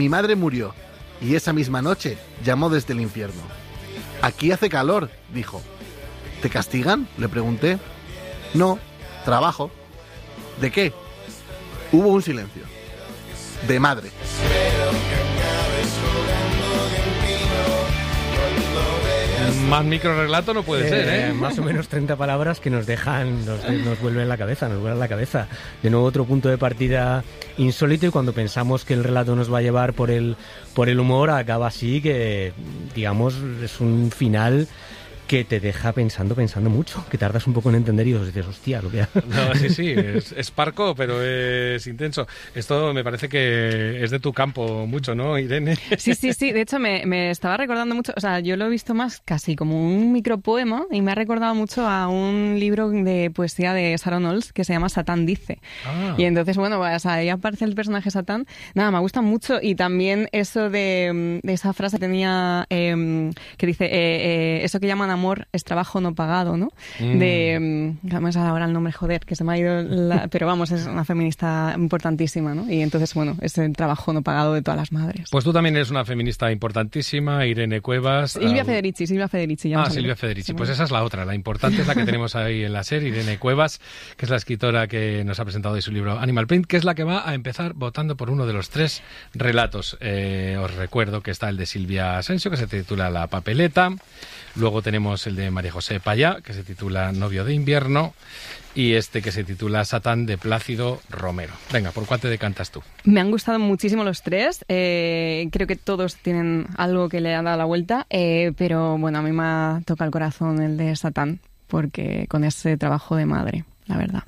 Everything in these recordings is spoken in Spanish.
Mi madre murió, y esa misma noche llamó desde el infierno. Aquí hace calor, dijo. ¿Te castigan?, le pregunté. No, trabajo. ¿De qué? Hubo un silencio. De madre. Más microrelato no puede ser, ¿eh? Más o menos 30 palabras que nos dejan, nos vuelven la cabeza, nos vuelan la cabeza. De nuevo otro punto de partida insólito, y cuando pensamos que el relato nos va a llevar por el humor, acaba así, que digamos es un final que te deja pensando mucho, que tardas un poco en entender y dices, hostia, lo que... No, sí, es parco, pero es intenso. Esto me parece que es de tu campo mucho, ¿no, Irene? Sí, de hecho me estaba recordando mucho, o sea, yo lo he visto más casi como un micropoema y me ha recordado mucho a un libro de poesía de Sharon Olds que se llama Satán dice. Y entonces, bueno, pues ahí aparece el personaje Satán. Nada, me gusta mucho, y también eso de esa frase tenía que dice, eso que llaman amor es trabajo no pagado, ¿no? Vamos a ahora el nombre, joder, que se me ha ido pero vamos, es una feminista importantísima, ¿no? Y entonces, bueno, es el trabajo no pagado de todas las madres. Pues tú también eres una feminista importantísima, Irene Cuevas. Silvia Federici. Silvia Federici. Pues esa es la otra, la importante es la que tenemos ahí en la serie, Irene Cuevas, que es la escritora que nos ha presentado hoy su libro Animal Print, que es la que va a empezar votando por uno de los 3 relatos. Os recuerdo que está el de Silvia Asensio, que se titula La papeleta. Luego tenemos el de María José Payá, que se titula Novio de invierno, y este que se titula Satán, de Plácido Romero. Venga, ¿por cuál te decantas tú? Me han gustado muchísimo los 3. Creo que todos tienen algo que le ha dado la vuelta, pero bueno, a mí me ha tocado el corazón el de Satán, porque con ese trabajo de madre, la verdad.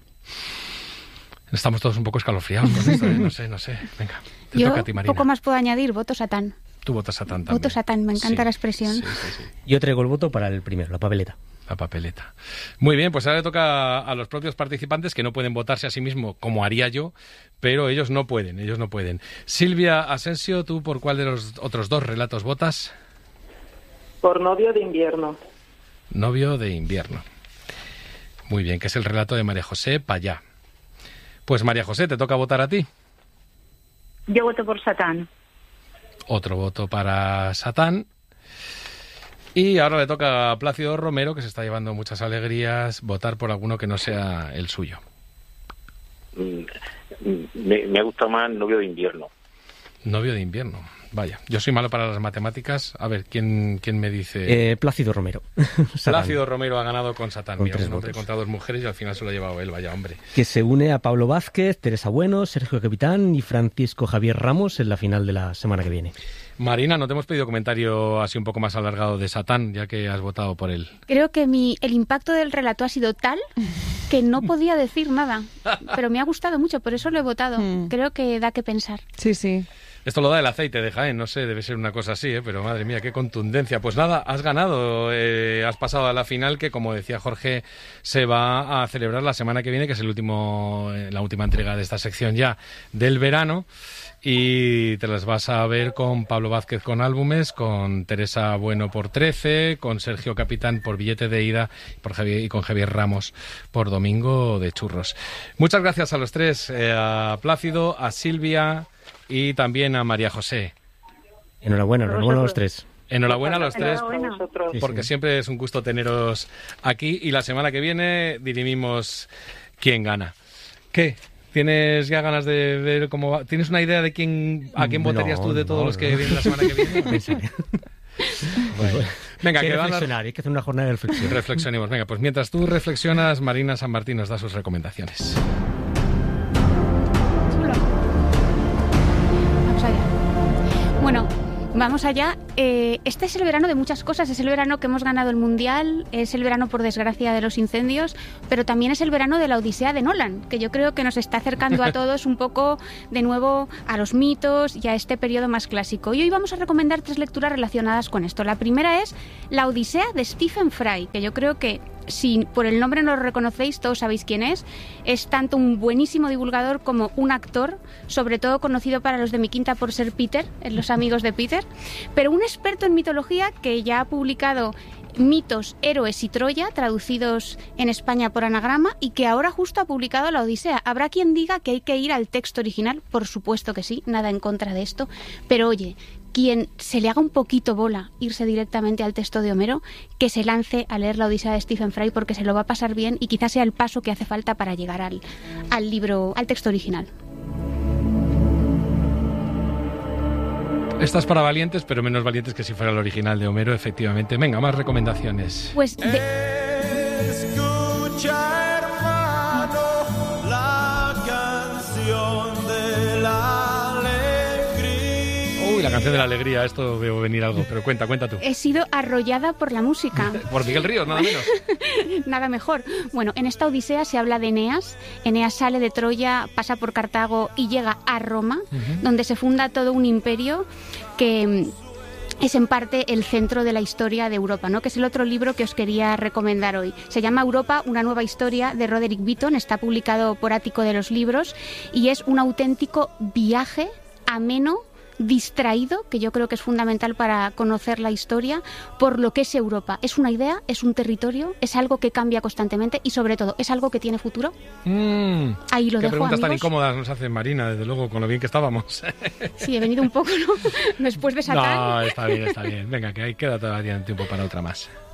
Estamos todos un poco escalofriados con esto, ¿eh? No sé. Venga, te toca a ti, Marina. Poco más puedo añadir, voto Satán. Tú votas Satán también. Voto Satán, me encanta la expresión. Sí. Yo traigo el voto para el primero, la papeleta. La papeleta. Muy bien, pues ahora le toca a los propios participantes, que no pueden votarse a sí mismos como haría yo, pero ellos no pueden. Silvia Asensio, ¿tú por cuál de los otros 2 relatos votas? Por Novio de invierno. Novio de invierno. Muy bien, que es el relato de María José Payá. Pues María José, te toca votar a ti. Yo voto por Satán. Otro voto para Satán. Y ahora le toca a Plácido Romero, que se está llevando muchas alegrías, votar por alguno que no sea el suyo. Me gusta más Novio de invierno. Novio de invierno. Vaya, yo soy malo para las matemáticas. A ver, ¿quién me dice? Plácido Romero. Plácido Romero ha ganado con Satán. Con Mira, 3 un hombre votos. contra 2 mujeres y al final se lo ha llevado él, vaya hombre. Que se une a Pablo Vázquez, Teresa Bueno, Sergio Capitán y Francisco Javier Ramos en la final de la semana que viene. Marina, no te hemos pedido comentario así un poco más alargado de Satán, ya que has votado por él. Creo que el impacto del relato ha sido tal que no podía decir nada, pero me ha gustado mucho, por eso lo he votado. Creo que da que pensar. Sí. Esto lo da el aceite de Jaén, no sé, debe ser una cosa así, pero madre mía, qué contundencia. Pues nada, has ganado, has pasado a la final, que como decía Jorge, se va a celebrar la semana que viene, que es la última entrega de esta sección ya del verano. Y te las vas a ver con Pablo Vázquez con álbumes, con Teresa Bueno por 13, con Sergio Capitán por Billete de ida y con Javier Ramos por Domingo de Churros. Muchas gracias a los 3, a Plácido, a Silvia y también a María José. Enhorabuena a los 3. Enhorabuena a los 3, porque Sí. siempre es un gusto teneros aquí, y la semana que viene dirimimos quién gana. ¿Qué? ¿Tienes ya ganas de ver cómo va? ¿Tienes una idea de a quién votarías tú de todos los que vienen la semana que viene? Bueno. Venga, hay que van reflexionar, hay que hacer una jornada de reflexión. Reflexionemos. Venga, pues mientras tú reflexionas, Marina San Martín nos da sus recomendaciones. Vamos allá. Bueno, vamos allá. Este es el verano de muchas cosas. Es el verano que hemos ganado el Mundial, es el verano, por desgracia, de los incendios, pero también es el verano de la Odisea de Nolan, que yo creo que nos está acercando a todos un poco de nuevo a los mitos y a este periodo más clásico. Y hoy vamos a recomendar 3 lecturas relacionadas con esto. La primera es La Odisea, de Stephen Fry, que yo creo que, si por el nombre no lo reconocéis, todos sabéis quién es. Es tanto un buenísimo divulgador como un actor, sobre todo conocido para los de mi quinta por ser Peter, en Los amigos de Peter, pero un experto en mitología que ya ha publicado Mitos, Héroes y Troya, traducidos en España por Anagrama, y que ahora justo ha publicado la Odisea. Habrá quien diga que hay que ir al texto original, por supuesto que sí, nada en contra de esto, pero oye, quien se le haga un poquito bola irse directamente al texto de Homero, que se lance a leer la Odisea de Stephen Fry, porque se lo va a pasar bien y quizás sea el paso que hace falta para llegar al libro, al texto original. Esta es para valientes, pero menos valientes que si fuera el original de Homero, efectivamente. Venga, más recomendaciones. Pues Escucha, hermano, la canción de la alegría. Uy, la canción de la alegría, esto veo venir algo, pero cuenta tú. he sido arrollada por la música. Por Miguel Ríos, nada menos. Nada mejor. Bueno, en esta Odisea se habla de Eneas. Eneas sale de Troya, pasa por Cartago y llega a Roma, donde se funda todo un imperio que es en parte el centro de la historia de Europa, ¿no? Que es el otro libro que os quería recomendar hoy. Se llama Europa, una nueva historia, de Roderick Beaton. Está publicado por Ático de los Libros y es un auténtico viaje ameno, distraído, que yo creo que es fundamental para conocer la historia, por lo que es Europa. Es una idea, es un territorio, es algo que cambia constantemente y sobre todo es algo que tiene futuro. Ahí lo dejo, qué preguntas amigos. Tan incómodas nos hace Marina, desde luego, con lo bien que estábamos. Sí, he venido un poco, ¿no? Después de Satán. No, está bien. Venga, que ahí queda todavía tiempo para otra más.